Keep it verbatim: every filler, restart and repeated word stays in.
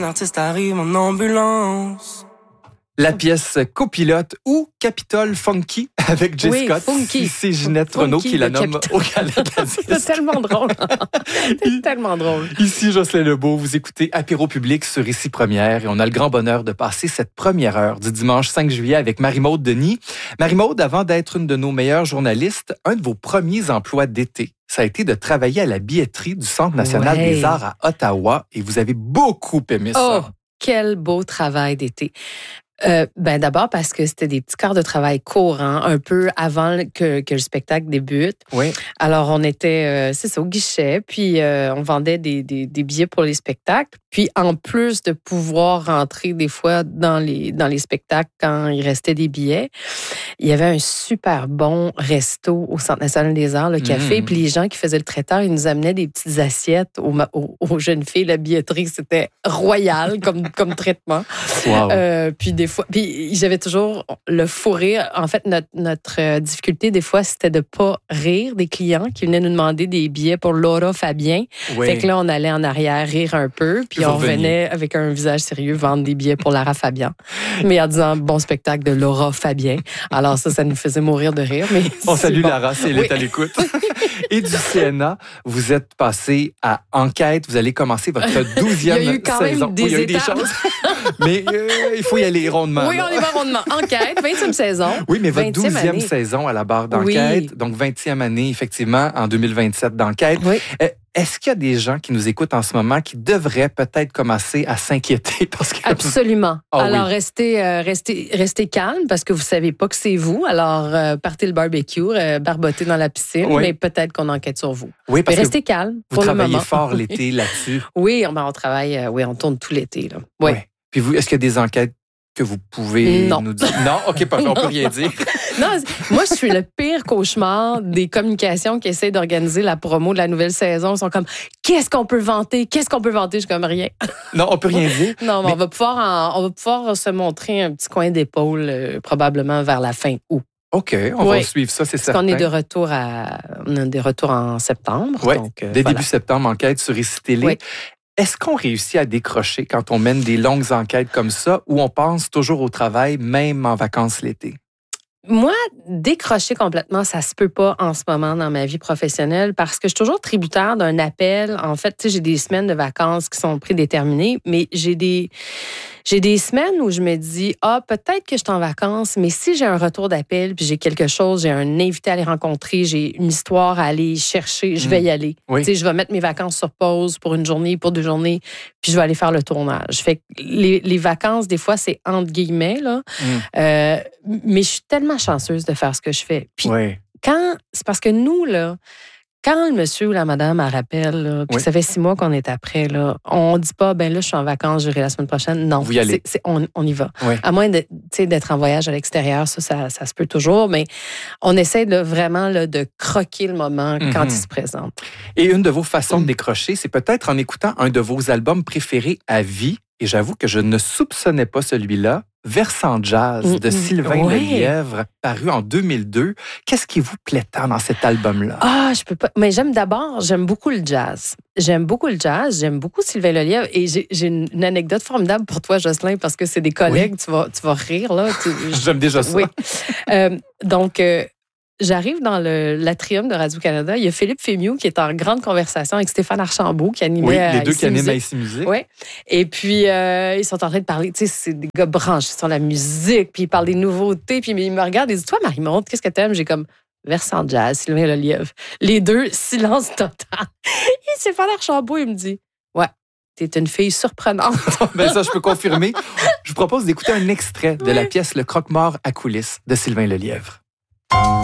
artiste arrive en ambulance. La pièce Copilote ou Capitole Funky avec Jay oui, Scott. funky. C'est Ginette Funky Renaud qui la nomme Capitole. au Gala de la Disque. C'est tellement drôle. C'est tellement drôle. Ici Jocelyn Lebeau, vous écoutez Apéro Public sur Ici Première et on a le grand bonheur de passer cette première heure du dimanche cinq juillet avec Marie-Maude Denis. Marie-Maude, avant d'être une de nos meilleures journalistes, un de vos premiers emplois d'été, ça a été de travailler à la billetterie du Centre national Ouais. des arts à Ottawa et vous avez beaucoup aimé Oh, ça. quel beau travail d'été. Euh, ben d'abord parce que c'était des petits quarts de travail courts, un peu avant que, que le spectacle débute. Oui. Alors, on était, euh, c'est ça, au guichet, puis euh, on vendait des, des, des billets pour les spectacles. Puis, en plus de pouvoir rentrer des fois dans les, dans les spectacles quand il restait des billets, il y avait un super bon resto au Centre national des arts, le café. Mmh. Puis les gens qui faisaient le traiteur, ils nous amenaient des petites assiettes aux, ma- aux, aux jeunes filles. La billetterie, c'était royal comme, comme traitement. Wow. Euh, puis des fois, puis j'avais toujours le fou rire. En fait, notre, notre euh, difficulté, des fois, c'était de pas rire des clients qui venaient nous demander des billets pour Laura Fabien. Oui. Fait que là, on allait en arrière rire un peu, puis Vous on reveniez. revenait avec un visage sérieux vendre des billets pour Lara Fabian. Mais en disant bon spectacle de Laura Fabien. Alors ça, ça nous faisait mourir de rire. Mais On c'est salue bon. Lara si elle Oui. est à l'écoute. Et du C N A, vous êtes passé à Enquête. Vous allez commencer votre douzième Il y a eu quand même saison. des Oui, il y a eu des étapes. choses. Mais euh, il faut y aller rondement. Oui, là. on y va rondement. Enquête, vingtième saison. Oui, mais votre vingtième douzième année. saison à la barre d'Enquête, Oui. donc vingtième année, effectivement, en deux mille vingt-sept d'Enquête. Oui. Euh, Est-ce qu'il y a des gens qui nous écoutent en ce moment qui devraient peut-être commencer à s'inquiéter? Parce que... Absolument. Ah oui. Alors, restez, euh, restez, restez calme parce que vous savez pas que c'est vous. Alors, euh, partez le barbecue, euh, barbotez dans la piscine, Oui. mais peut-être qu'on enquête sur vous. Oui, Mais parce que restez calme vous pour le travaillez moment. fort l'été là-dessus. Oui, on, ben, on travaille, euh, oui, on tourne tout l'été. Là. Oui. Ouais. Puis vous, est-ce qu'il y a des enquêtes que vous pouvez Non. nous dire? Non? OK, parfait, on peut rien dire. Non, moi, je suis le pire cauchemar des communications qui essaient d'organiser la promo de la nouvelle saison. Ils sont comme, qu'est-ce qu'on peut vanter? Qu'est-ce qu'on peut vanter? Je suis comme rien. Non, on peut rien dire. Non, mais Mais- on va pouvoir, en- on va pouvoir se montrer un petit coin d'épaule euh, probablement vers la fin août. OK, on va Oui. suivre ça, c'est Parce certain. qu'on est de retour à, on est de retour en septembre. Oui, donc, euh, dès voilà. début septembre, enquête sur Ici Télé. Oui. Est-ce qu'on réussit à décrocher quand on mène des longues enquêtes comme ça ou on pense toujours au travail, même en vacances l'été? Moi, décrocher complètement, ça se peut pas en ce moment dans ma vie professionnelle parce que je suis toujours tributaire d'un appel. En fait, tu sais, j'ai des semaines de vacances qui sont prédéterminées, mais j'ai des j'ai des semaines où je me dis ah peut-être que je suis en vacances, mais si j'ai un retour d'appel puis j'ai quelque chose, j'ai un invité à aller rencontrer, j'ai une histoire à aller chercher, je vais y aller. Oui. Tu sais, je vais mettre mes vacances sur pause pour une journée, pour deux journées, puis je vais aller faire le tournage. Fait que les, les vacances, des fois, c'est entre guillemets là. Mm. Euh, mais je suis tellement chanceuse de faire ce que je fais. Puis Oui. quand, c'est parce que nous, là, quand le monsieur ou la madame elle rappelle, là, puis Oui. ça fait six mois qu'on est après, là, on dit pas, ben là, je suis en vacances, j'irai la semaine prochaine. Non, Vous y allez. c'est- c'est- on, on y va. Oui. À moins de, tu sais, d'être en voyage à l'extérieur, ça, ça, ça se peut toujours, mais on essaie de, vraiment là, de croquer le moment quand Mhm. il se présente. Et une de vos façons Mm. de décrocher, c'est peut-être en écoutant un de vos albums préférés à vie. Et j'avoue que je ne soupçonnais pas celui-là. Versant Jazz de Mm, mm. Sylvain Ouais. Lelièvre, paru en deux mille deux. Qu'est-ce qui vous plaît tant dans cet album-là? Ah, je peux pas. Mais j'aime d'abord, j'aime beaucoup le jazz. J'aime beaucoup le jazz, j'aime beaucoup Sylvain Lelièvre. Et j'ai j'ai une, une anecdote formidable pour toi, Jocelyn, parce que c'est des collègues, tu, vas, tu vas rire, là. Tu- J'aime déjà ça. Oui. Euh, donc, euh, j'arrive dans le l'atrium de Radio-Canada. Il y a Philippe Fémieux qui est en grande conversation avec Stéphane Archambault qui animait Oui, à les deux Ici qui animent à Musique. Ici Musique. Oui. Et puis, euh, ils sont en train de parler. Tu sais, c'est des gars branchés sur la musique, puis ils parlent des nouveautés. Puis ils me regardent et disent, toi, Marie-Monde, qu'est-ce que t'aimes? J'ai comme Versant Jazz, Sylvain Lelièvre. Les deux, silence total. Et Stéphane Archambault, il me dit, ouais, t'es une fille surprenante. Ben ça, je peux confirmer. Je vous propose d'écouter un extrait de la Oui. pièce Le croque-mort à coulisses de Sylvain Lelièvre.